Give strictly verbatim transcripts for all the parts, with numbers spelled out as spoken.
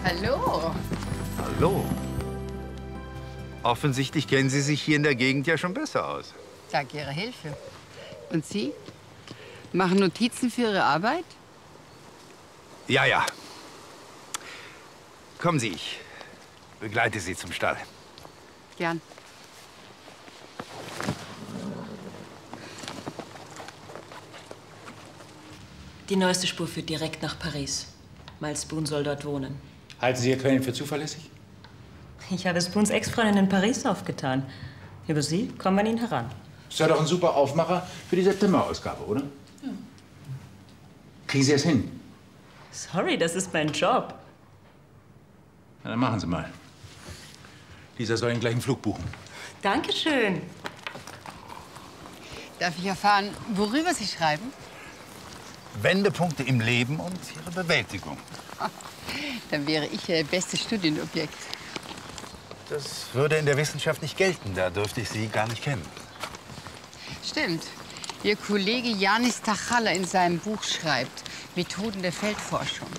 Hallo. Hallo. Offensichtlich kennen Sie sich hier in der Gegend ja schon besser aus. Danke Ihrer Hilfe. Und Sie? Machen Notizen für Ihre Arbeit? Ja, ja. Kommen Sie, ich begleite Sie zum Stall. Gern. Die neueste Spur führt direkt nach Paris. Miles Boone soll dort wohnen. Halten Sie Ihr Quellen für zuverlässig? Ich habe Spoones Ex-Freundin in Paris aufgetan. Über sie kommen wir an ihn heran. Ist ja doch ein super Aufmacher für die September-Ausgabe, oder? Ja. Kriegen Sie es hin? Sorry, das ist mein Job. Na, dann machen Sie mal. Dieser soll Ihnen gleich einen Flug buchen. Dankeschön. Darf ich erfahren, worüber Sie schreiben? Wendepunkte im Leben und ihre Bewältigung. Dann wäre ich Ihr bestes Studienobjekt. Das würde in der Wissenschaft nicht gelten. Da dürfte ich Sie gar nicht kennen. Stimmt. Ihr Kollege Janis Tachalla in seinem Buch schreibt Methoden der Feldforschung.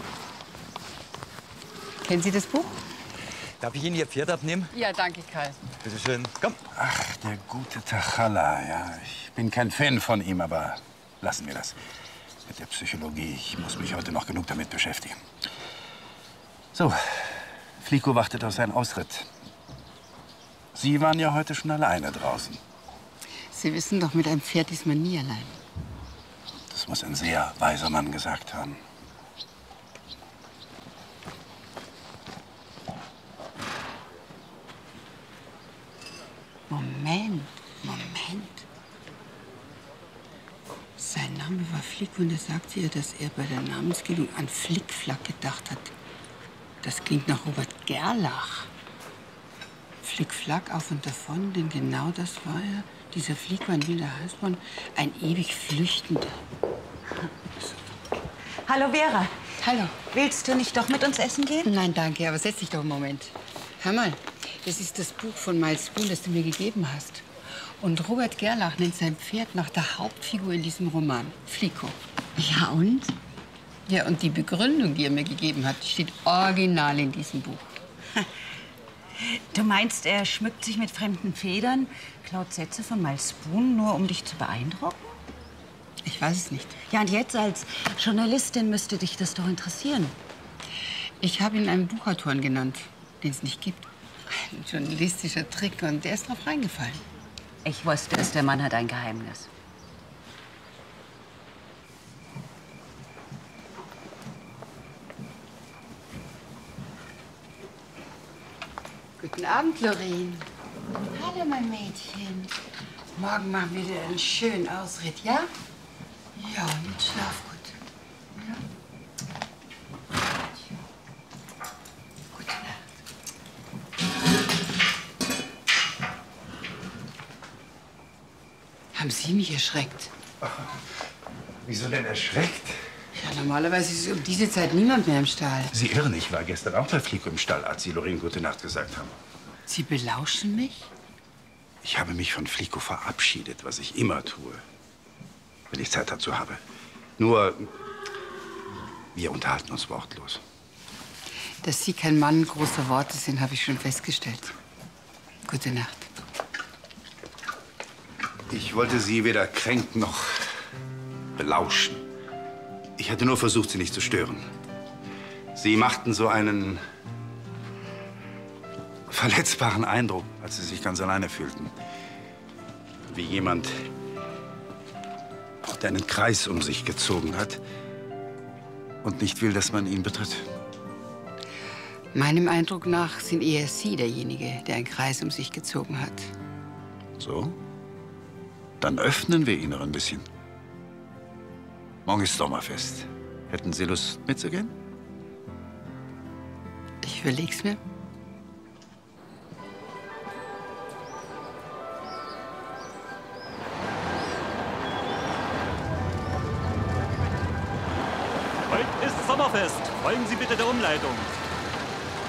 Kennen Sie das Buch? Darf ich Ihnen Ihr Pferd abnehmen? Ja, danke, Karl. Bitte schön. Komm. Ach, der gute Tachalla, ja. Ich bin kein Fan von ihm, aber lassen wir das. Mit der Psychologie. Ich muss mich heute noch genug damit beschäftigen. So, Flico wartet auf seinen Ausritt. Sie waren ja heute schon alleine draußen. Sie wissen doch, mit einem Pferd ist man nie allein. Das muss ein sehr weiser Mann gesagt haben. Moment, Moment. Sein Name war Flick und er sagte ihr, dass er bei der Namensgebung an Flickflack gedacht hat. Das klingt nach Robert Gerlach. Flickflack auf und davon, denn genau das war er. Dieser Flick war ein wilder Heißmann, ein ewig Flüchtender. Hallo Vera. Hallo. Willst du nicht doch mit uns essen gehen? Nein, danke, aber setz dich doch einen Moment. Hör mal, das ist das Buch von Miles Boone, das du mir gegeben hast. Und Robert Gerlach nennt sein Pferd nach der Hauptfigur in diesem Roman, Flico. Ja, und? Ja, und die Begründung, die er mir gegeben hat, steht original in diesem Buch. Du meinst, er schmückt sich mit fremden Federn, klaut Sätze von Miles Boone, nur um dich zu beeindrucken? Ich weiß es nicht. Ja, und jetzt als Journalistin müsste dich das doch interessieren. Ich habe ihn einen Buchautoren genannt, den es nicht gibt. Ein journalistischer Trick, und der ist drauf reingefallen. Ich wusste es, der Mann hat ein Geheimnis. Guten Abend, Lorraine. Hallo, mein Mädchen. Morgen machen wir dir einen schönen Ausritt, ja? Ja, und jetzt schlaf gut. Ja? Gute Nacht. Haben Sie mich erschreckt? Wieso denn erschreckt? Ja, normalerweise ist um diese Zeit niemand mehr im Stall. Sie irren, ich war gestern auch bei Flico im Stall, als Sie Lorraine gute Nacht gesagt haben. Sie belauschen mich? Ich habe mich von Flico verabschiedet, was ich immer tue, wenn ich Zeit dazu habe. Nur, wir unterhalten uns wortlos. Dass Sie kein Mann großer Worte sind, habe ich schon festgestellt. Gute Nacht. Ich wollte Sie weder kränken noch belauschen. Ich hatte nur versucht, Sie nicht zu stören. Sie machten so einen verletzbaren Eindruck, als Sie sich ganz alleine fühlten. Wie jemand, der einen Kreis um sich gezogen hat und nicht will, dass man ihn betritt. Meinem Eindruck nach sind eher Sie derjenige, der einen Kreis um sich gezogen hat. So? Dann öffnen wir ihn noch ein bisschen. Morgen ist Sommerfest. Hätten Sie Lust, mitzugehen? Ich überleg's mir. Heute ist Sommerfest. Folgen Sie bitte der Umleitung.